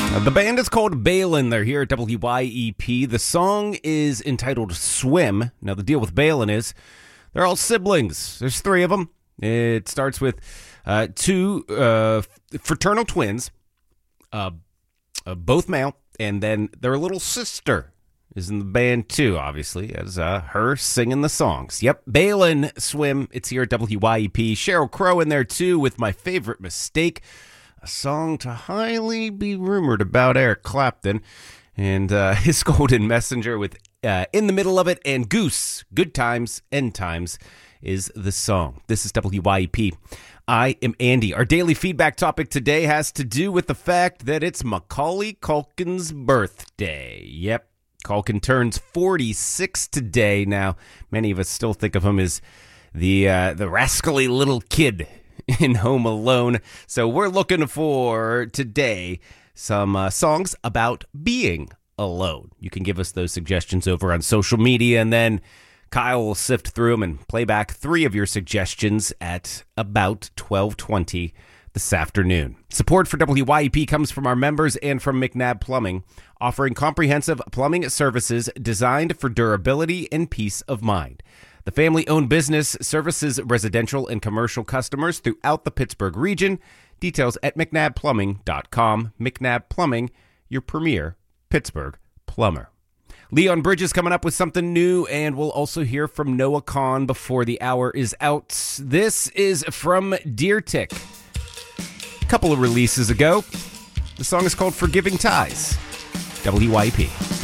The band is called Balin. They're here at WYEP. The song is entitled Swim. Now, the deal with Balin is they're all siblings. There's three of them. It starts with two fraternal twins, both male, and then their little sister is in the band too, obviously, as her singing the songs. Yep, Balin, Swim. It's here at WYEP. Sheryl Crow in there too with My Favorite Mistake, a song to highly be rumored about Eric Clapton, and his Golden Messenger with In the Middle of It, and Goose, Good Times, End Times is the song. This is WYEP. I am Andy. Our daily feedback topic today has to do with the fact that it's Macaulay Culkin's birthday. Yep, Culkin turns 46 today. Now, many of us still think of him as the rascally little kid in Home Alone. So we're looking for today some songs about being alone. You can give us those suggestions over on social media, and then Kyle will sift through them and play back three of your suggestions at about 12:20 this afternoon. Support for WYEP comes from our members and from McNabb Plumbing, offering comprehensive plumbing services designed for durability and peace of mind. The family-owned business services residential and commercial customers throughout the Pittsburgh region. Details at mcnabbplumbing.com. McNabb Plumbing, your premier Pittsburgh plumber. Leon Bridges coming up with something new, and we'll also hear from Noah Kahan before the hour is out. This is from Deer Tick. A couple of releases ago. The song is called Forgiving Ties. WYP.